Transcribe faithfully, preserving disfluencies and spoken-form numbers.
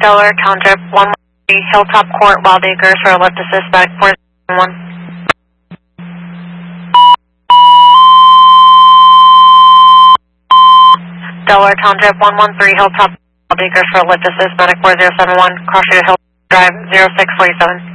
Delaware Township one one three, Hilltop Court, Wild Acres for a lift assist, medic four zero one. Delaware Township one one three, Hilltop, Wild Acres for a lift assist, medic four zero seven one, cross street Hill Drive zero six four seven.